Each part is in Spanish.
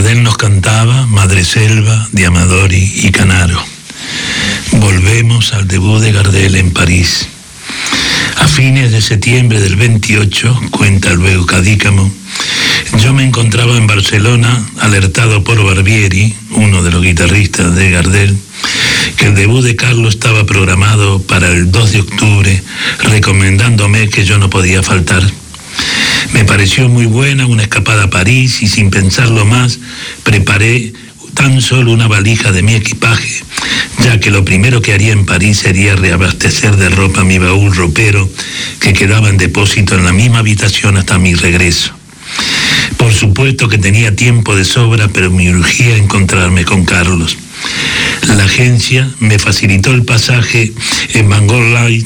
Gardel nos cantaba Madre Selva de Amadori y Canaro. Volvemos al debut de Gardel en París. A fines de septiembre del 28, cuenta luego Cadícamo, yo me encontraba en Barcelona, alertado por Barbieri, uno de los guitarristas de Gardel, que el debut de Carlos estaba programado para el 2 de octubre, recomendándome que yo no podía faltar. Me pareció muy buena una escapada a París y sin pensarlo más, preparé tan solo una valija de mi equipaje, ya que lo primero que haría en París sería reabastecer de ropa mi baúl ropero, que quedaba en depósito en la misma habitación hasta mi regreso. Por supuesto que tenía tiempo de sobra, pero me urgía encontrarme con Carlos. La agencia me facilitó el pasaje en Van Light,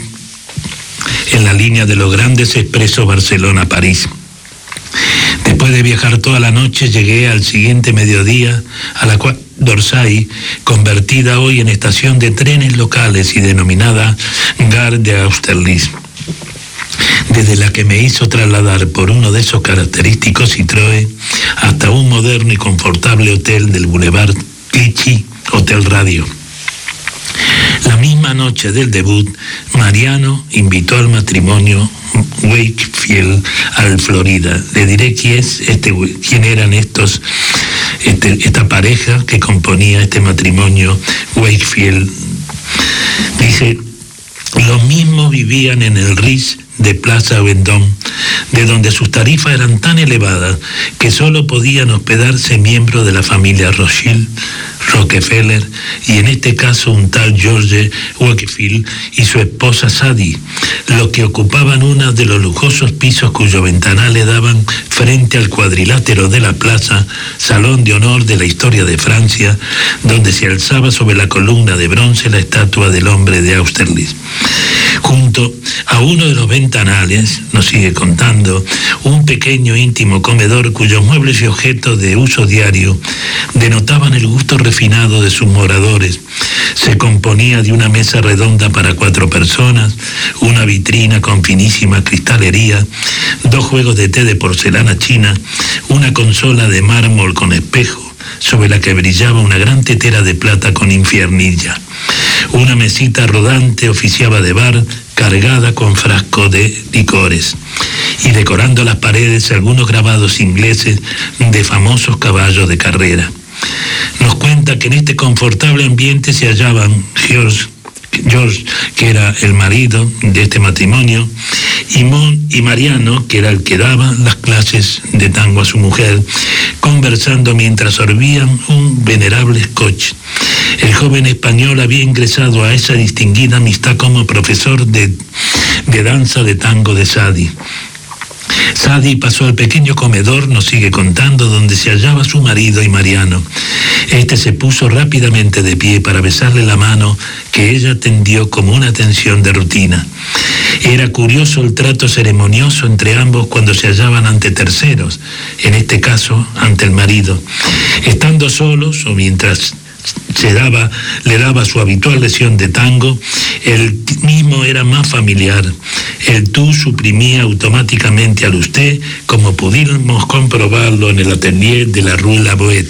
en la línea de los grandes expresos Barcelona-París. Después de viajar toda la noche, llegué al siguiente mediodía a la d'Orsay, convertida hoy en estación de trenes locales y denominada Gare de Austerlitz, desde la que me hizo trasladar por uno de esos característicos Citroën hasta un moderno y confortable hotel del Boulevard Clichy, Hotel Radio. La misma noche del debut, Mariano invitó al matrimonio Wakefield al Florida. Le diré quién eran esta pareja que componía este matrimonio Wakefield. Dice, los mismos vivían en el Ritz de Plaza Vendôme, de donde sus tarifas eran tan elevadas que solo podían hospedarse miembros de la familia Rothschild, Rockefeller, y en este caso un tal George Wakefield y su esposa Sadie, los que ocupaban uno de los lujosos pisos cuyos ventanales daban frente al cuadrilátero de la plaza, salón de honor de la historia de Francia, donde se alzaba sobre la columna de bronce la estatua del hombre de Austerlitz. Junto a uno de los ventanales, nos sigue contando, un pequeño íntimo comedor cuyos muebles y objetos de uso diario denotaban el gusto refinado de sus moradores. Se componía de una mesa redonda para 4 personas, una vitrina con finísima cristalería, 2 juegos de té de porcelana china, una consola de mármol con espejo, sobre la que brillaba una gran tetera de plata con infiernilla. Una mesita rodante oficiaba de bar, cargada con frascos de licores, y decorando las paredes algunos grabados ingleses de famosos caballos de carrera. Nos cuenta que en este confortable ambiente se hallaban George, que era el marido de este matrimonio, y Mariano, que era el que daba las clases de tango a su mujer, conversando mientras sorbían un venerable scotch. El joven español había ingresado a esa distinguida amistad como profesor de danza de tango de Sadie. Sadie pasó al pequeño comedor, nos sigue contando, donde se hallaba su marido y Mariano. Este se puso rápidamente de pie para besarle la mano que ella tendió como una atención de rutina. Era curioso el trato ceremonioso entre ambos cuando se hallaban ante terceros, en este caso ante el marido. Estando solos o mientras le daba su habitual lección de tango, el mismo era más familiar. El tú suprimía automáticamente al usted, como pudimos comprobarlo en el atelier de la Rue Lavoie.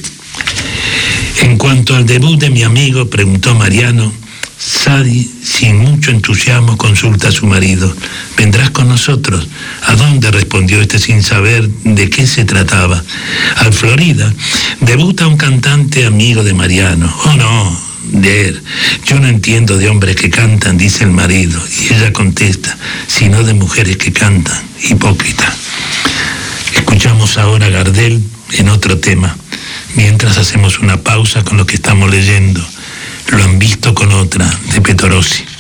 En cuanto al debut de mi amigo, preguntó Mariano, Sadie, sin mucho entusiasmo, consulta a su marido. ¿Vendrás con nosotros? ¿A dónde?, respondió este sin saber de qué se trataba. Al Florida. Debuta un cantante amigo de Mariano. Oh no, de él. Yo no entiendo de hombres que cantan, dice el marido. Y ella contesta, sino de mujeres que cantan. Hipócrita. Escuchamos ahora a Gardel en otro tema, mientras hacemos una pausa con lo que estamos leyendo. Lo han visto con otra, de Pettorossi.